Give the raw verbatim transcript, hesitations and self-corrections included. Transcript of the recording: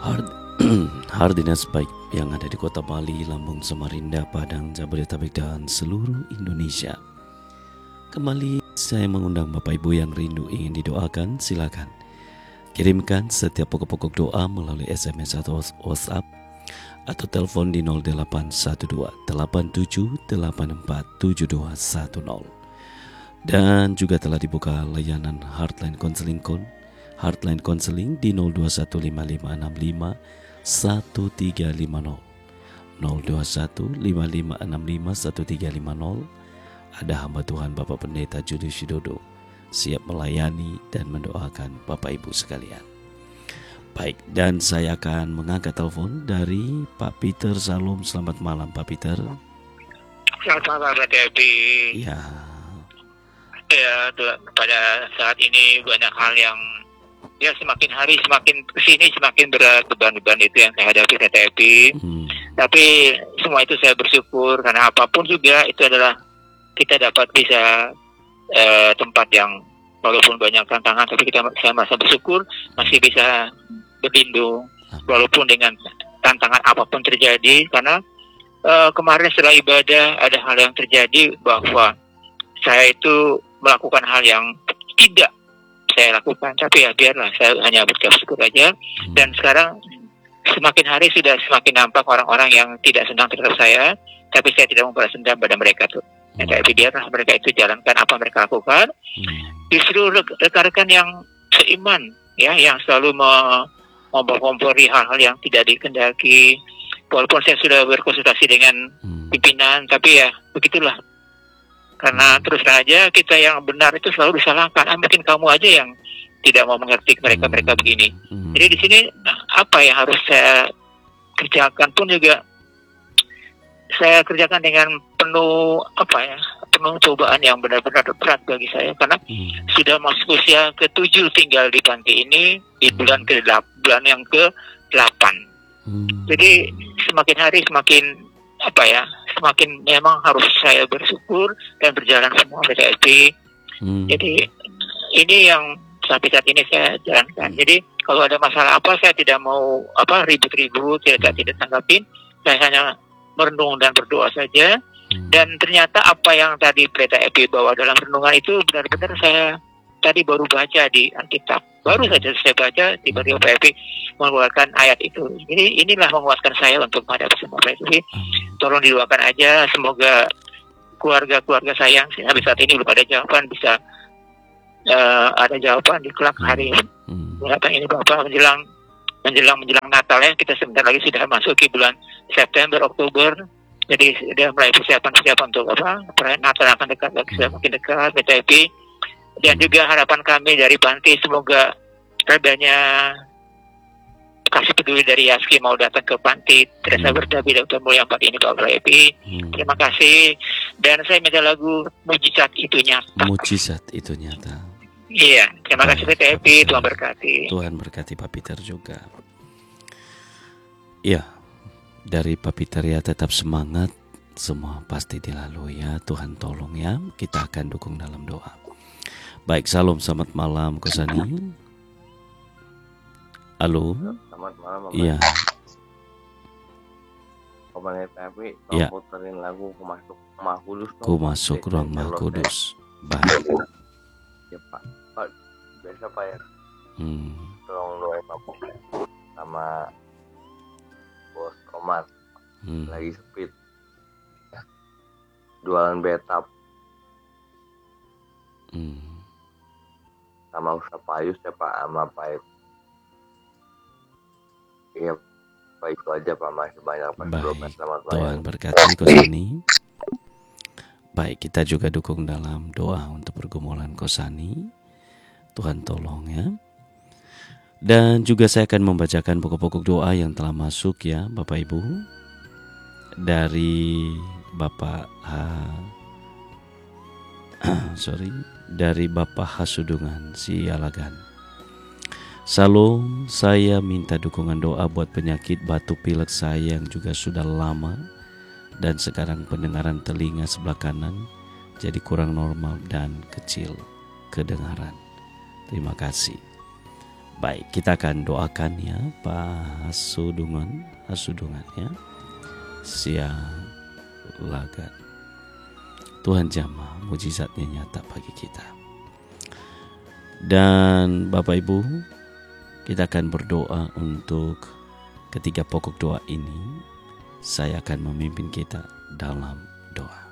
Hard, Hardiness baik yang ada di Kota Bali, Lampung, Samarinda, Padang, Jabodetabek dan seluruh Indonesia. Kembali saya mengundang Bapak Ibu yang rindu ingin didoakan, silakan kirimkan setiap pokok-pokok doa melalui S M S atau WhatsApp atau telepon di nol delapan satu dua delapan tujuh delapan empat tujuh dua satu nol. Dan juga telah dibuka layanan Heartline Counseling Call Heartline Counseling di nol dua satu lima lima enam lima satu tiga lima nol nol dua satu lima lima enam lima satu tiga lima nol. Ada hamba Tuhan Bapak Pendeta Julius Widodo siap melayani dan mendoakan Bapak Ibu sekalian. Baik, dan saya akan mengangkat telepon dari Pak Peter Salom. Selamat malam Pak Peter. Selamat malam Pak Devi. Ya. Ya, pada saat ini banyak hal yang ya semakin hari semakin kesini semakin berat beban-beban itu yang saya hadapi Pak Devi. Hmm. Tapi semua itu saya bersyukur karena apapun juga itu adalah kita dapat bisa eh, tempat yang walaupun banyak tantangan tapi kita saya merasa bersyukur masih bisa berlindung walaupun dengan tantangan apapun terjadi karena uh, kemarin setelah ibadah ada hal yang terjadi bahwa saya itu melakukan hal yang tidak saya lakukan tapi ya biarlah saya hanya bersyukur syukur aja dan sekarang semakin hari sudah semakin nampak orang-orang yang tidak senang terhadap saya tapi saya tidak membalas dendam pada mereka tuh ya, tapi biarlah mereka itu jalankan apa mereka lakukan justru rekan-rekan yang seiman ya yang selalu me- memperkompori hal-hal yang tidak dikendaki walaupun saya sudah berkonsultasi dengan pimpinan tapi ya begitulah karena terus saja kita yang benar itu selalu disalahkan ah, mungkin kamu aja yang tidak mau mengerti mereka-mereka begini jadi di sini apa yang harus saya kerjakan pun juga saya kerjakan dengan penuh apa ya penuh cobaan yang benar-benar berat bagi saya karena hmm. sudah masuk usia ketujuh tinggal di panti ini di bulan ke bulan yang ke delapan. Hmm. Jadi semakin hari semakin apa ya semakin memang harus saya bersyukur dan berjalan semua B T S P. Hmm. Jadi ini yang sampai saat ini saya jalankan. Jadi kalau ada masalah apa saya tidak mau apa ribut-ribut tidak tidak tanggapin. Saya hanya merenung dan berdoa saja. Dan ternyata apa yang tadi Pendeta Epi bawa dalam renungan itu benar-benar saya tadi baru baca di Alkitab. Baru saja saya baca tiba-tiba Pak Epi mengeluarkan ayat itu. Jadi inilah menguatkan saya untuk menghadapi semua itu. Tolong didoakan aja semoga keluarga-keluarga saya yang sampai saat ini belum ada jawaban bisa uh, ada jawaban di kelak hari ini. Berapa ini Bapak menjelang menjelang menjelang Natal ya kita sebentar lagi sudah masuk ke bulan September Oktober. Jadi sudah mulai persiapan-persiapan untuk apa? Perayaan Natal akan dekat lagi, sudah makin dekat, B T P. Dan juga harapan kami dari Panti semoga adanya kasih peduli dari Yaski mau datang ke Panti. Terasa berdabi Dokter Mulia empat ini Pak Epi. Terima kasih. Dan saya minta lagu Mujizat Itu Nyata. Mujizat Itu Nyata. Iya, terima kasih B T P. Tuhan berkati. Tuhan berkati Pak Peter juga. Iya. Dari Pak Peter ya tetap semangat, semua pasti dilalui ya, Tuhan tolong ya, kita akan dukung dalam doa. Baik, salam selamat malam Kosani. Halo. Selamat malam. Iya. Komandan Tapi ya. Puterin lagu Ku Masuk Maha Kudus. Ku Masuk Ruang Maha Kudus. Baik. Ya Pak. Pak, biasa Pak ya. Hmm. Tolong doain Bapak sama Bos Komar hmm. lagi speed jualan betap hmm. sama Ustaz Payus ya Pak sama Pak. Iya Pak itu aja Pak masih banyak Pak. Baik, Tuhan berkati Kosani. Baik, kita juga dukung dalam doa untuk pergumulan Kosani. Tuhan tolong ya. Dan juga saya akan membacakan pokok-pokok doa yang telah masuk ya Bapak Ibu. Dari Bapak ha, sorry, dari Bapak Hasudungan Sialagan. Salam, saya minta dukungan doa buat penyakit batu pilek saya yang juga sudah lama dan sekarang pendengaran telinga sebelah kanan jadi kurang normal dan kecil kedengaran. Terima kasih. Baik, kita akan doakan ya Pak Hasudungan, Hasudungan ya. Siang lagat. Tuhan jamah mujizatnya nyata bagi kita. Dan Bapak Ibu, kita akan berdoa untuk ketiga pokok doa ini. Saya akan memimpin kita dalam doa.